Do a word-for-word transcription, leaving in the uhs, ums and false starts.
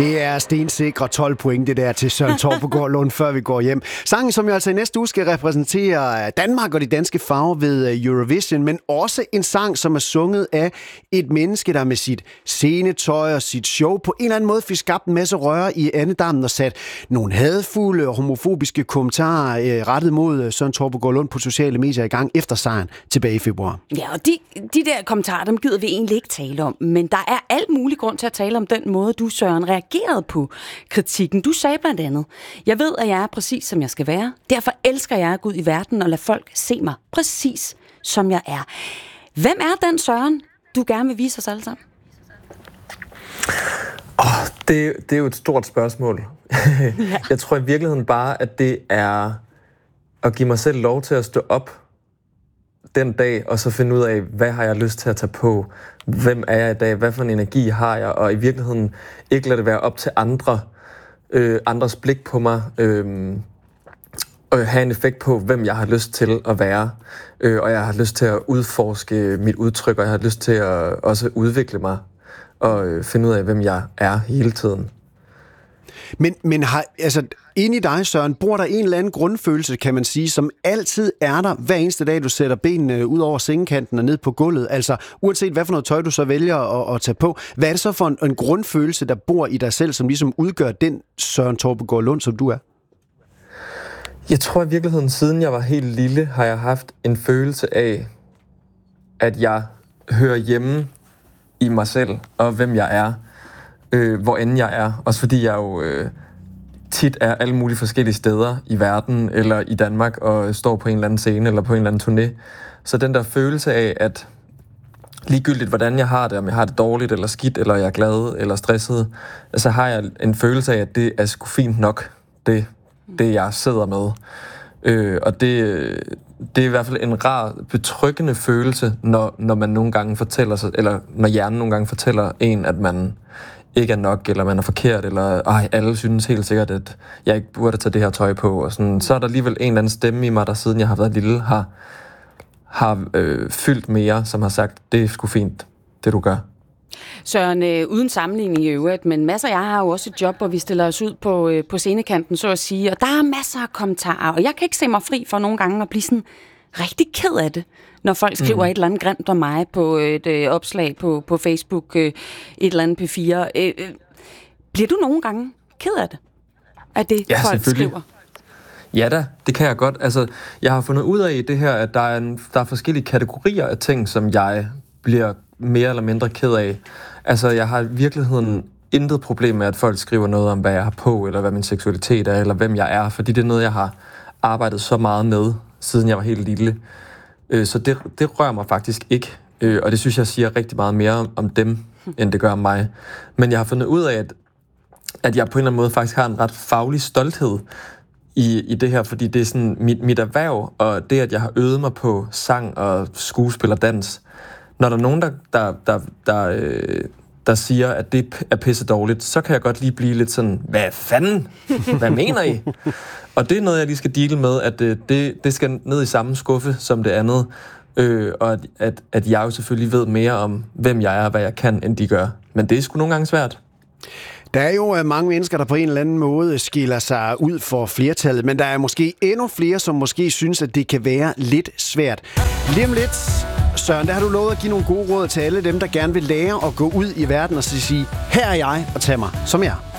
Det er stensikre tolv point, det der til Søren Torpegaard Lund, før vi går hjem. Sangen, som jo altså i næste uge skal repræsentere Danmark og de danske farver ved Eurovision, men også en sang, som er sunget af et menneske, der med sit scenetøj og sit show på en eller anden måde fik skabt en masse røre i andedammen og sat nogle hadfulde og homofobiske kommentarer øh, rettet mod Søren Torpegaard Lund på sociale medier i gang efter sejren tilbage i februar. Ja, og de, de der kommentarer, dem gider vi egentlig ikke tale om, men der er alt mulig grund til at tale om den måde, du, Søren, reagerede på kritikken. Du sagde blandt andet: jeg ved, at jeg er præcis, som jeg skal være. Derfor elsker jeg at gå ud i verden og lade folk se mig præcis, som jeg er. Hvem er den Søren, du gerne vil vise os alle sammen? Oh, det, det er jo et stort spørgsmål. Ja. Jeg tror i virkeligheden bare, at det er at give mig selv lov til at stå op den dag, og så finde ud af, hvad har jeg lyst til at tage på? Hvem er jeg i dag? Hvad for en energi har jeg? Og i virkeligheden ikke lade det være op til andre, øh, andres blik på mig, øh, og have en effekt på, hvem jeg har lyst til at være. Øh, og jeg har lyst til at udforske mit udtryk, og jeg har lyst til at også udvikle mig, og øh, finde ud af, hvem jeg er hele tiden. Men, men har, altså, inde i dig, Søren, bor der en eller anden grundfølelse, kan man sige, som altid er der hver eneste dag, du sætter benene ud over sengekanten og ned på gulvet. Altså, uanset hvad for noget tøj, du så vælger at, at tage på. Hvad er det så for en, en grundfølelse, der bor i dig selv, som ligesom udgør den Søren Torpegaard Lund, som du er? Jeg tror i virkeligheden, siden jeg var helt lille, har jeg haft en følelse af, at jeg hører hjemme i mig selv, og hvem jeg er. Øh, hvor end jeg er. Også fordi jeg jo øh, tit er alle mulige forskellige steder i verden, eller i Danmark, og står på en eller anden scene, eller på en eller anden turné. Så den der følelse af, at ligegyldigt hvordan jeg har det, om jeg har det dårligt, eller skidt, eller jeg er glad, eller stresset, så har jeg en følelse af, at det er sgu fint nok, det, det jeg sidder med. Øh, og det, det er i hvert fald en rar, betryggende følelse, når, når man nogle gange fortæller sig, eller når hjernen nogle gange fortæller en, at man ikke er nok, eller man er forkert, eller ej, alle synes helt sikkert, at jeg ikke burde tage det her tøj på. Og sådan. Så er der alligevel en eller anden stemme i mig, der siden jeg har været lille, har, har øh, fyldt mere, som har sagt, det er sgu fint, det du gør. Søren, øh, uden sammenligning i øvrigt, men masser af jer har jo også et job, hvor vi stiller os ud på, øh, på scenekanten, så at sige, og der er masser af kommentarer, og jeg kan ikke se mig fri for nogle gange at blive sådan rigtig ked af det, når folk skriver mm. et eller andet grimt om mig på et øh, opslag på, på Facebook, øh, et eller andet P fire. Øh, øh, bliver du nogle gange ked af det? Af det, ja, folk skriver? Ja da, det kan jeg godt. Altså, jeg har fundet ud af i det her, at der er, en, der er forskellige kategorier af ting, som jeg bliver mere eller mindre ked af. Altså, jeg har i virkeligheden intet problem med, at folk skriver noget om, hvad jeg har på, eller hvad min seksualitet er, eller hvem jeg er, fordi det er noget, jeg har arbejdet så meget med, siden jeg var helt lille. Så det, det rører mig faktisk ikke, og det synes jeg siger rigtig meget mere om dem, end det gør om mig. Men jeg har fundet ud af, at, at jeg på en eller anden måde faktisk har en ret faglig stolthed i, i det her, fordi det er sådan mit, mit erhverv, og det, at jeg har øvet mig på sang og skuespil og dans. Når der er nogen, der, der, der, der, øh, der siger, at det er pisse dårligt, så kan jeg godt lige blive lidt sådan, hvad fanden? Hvad mener I? Og det er noget, jeg lige skal deale med, at øh, det, det skal ned i samme skuffe som det andet, øh, og at, at, at jeg jo selvfølgelig ved mere om, hvem jeg er og hvad jeg kan, end de gør. Men det er sgu nogle gange svært. Der er jo mange mennesker, der på en eller anden måde skiller sig ud for flertallet, men der er måske endnu flere, som måske synes, at det kan være lidt svært. Lige om lidt, Søren, der har du lovet at give nogle gode råd til alle dem, der gerne vil lære at gå ud i verden og sige, her er jeg, og tag mig som jeg er.